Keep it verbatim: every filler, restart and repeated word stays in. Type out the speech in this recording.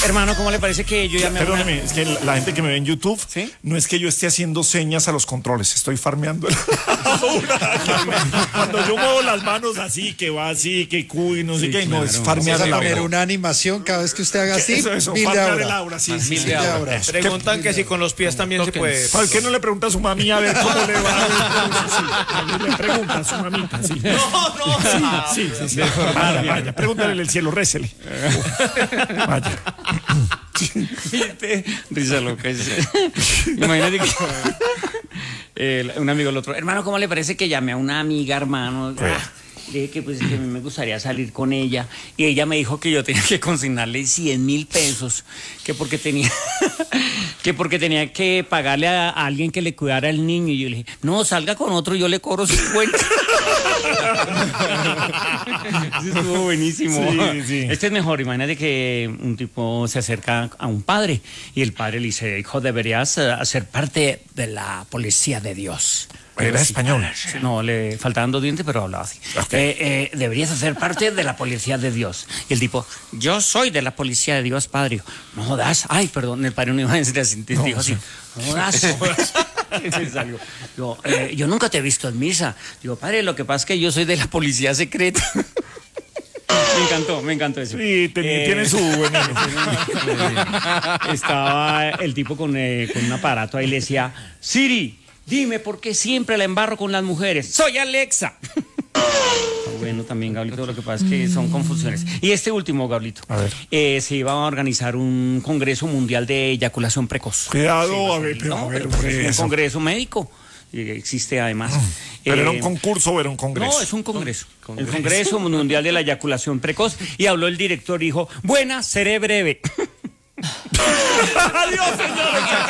Hermano, ¿cómo le parece que yo ya me... Perdóneme, una... es que la, la gente que me ve en YouTube, ¿sí? No es que yo esté haciendo señas a los controles, estoy farmeando. El... Cuando yo muevo las manos así, que va así, que Q y no sé sí, qué, claro. No, es farmear el aura. Poner una animación cada vez que usted haga así, eso, eso, farmear el aura, sí, sí, sí, aura. Preguntan que si con los pies también se puede. ¿Por qué no le pregunta a su mami a ver cómo le va? Le pregunta a su mamita, sí. No, no. Sí, sí, sí. sí. Vaya, vaya, pregúntale en el cielo, récele. Vaya. Risa loca. Imagínate que eh, un amigo el otro, hermano, ¿cómo le parece que llamé a una amiga, hermano? Ah, le dije que pues que a mí me gustaría salir con ella y ella me dijo que yo tenía que consignarle cien mil pesos, que porque tenía que porque tenía que pagarle a, a alguien que le cuidara al niño y yo le dije, no, salga con otro, yo le cobro cincuenta. Eso estuvo buenísimo. Sí, sí. Este es mejor, imagínate que un tipo se acerca a un padre y el padre le dice, hijo, deberías hacer parte de la policía de Dios. Era sí, español. No, le faltaban dos dientes, pero hablaba así. Okay. Eh, eh, deberías hacer parte de la policía de Dios. Y el tipo, yo soy de la policía de Dios, padre. No jodas. Ay, perdón, el padre no iba a decir así. No, dijo así, no jodas. Yo, eh, yo nunca te he visto en misa. Digo, padre, lo que pasa es que yo soy de la policía secreta. Me encantó, me encantó eso. Sí, te, eh, tiene su veneno. Estaba el tipo con, eh, con un aparato ahí, le decía, Siri, dime por qué siempre la embarro con las mujeres. ¡Soy Alexa! Bueno, también, Gablito, lo que pasa es que son confusiones. Y este último, Gablito, a ver. Eh, se iba a organizar un congreso mundial de eyaculación precoz. Cuidado, a ver, pero, no, a ver, pero es un congreso médico. Existe además. ¿Pero eh, era un concurso o era un congreso? No, es un congreso. ¿Congreso? El Congreso Mundial de la Eyaculación Precoz. Y habló el director y dijo, buena, seré breve. Adiós, señores.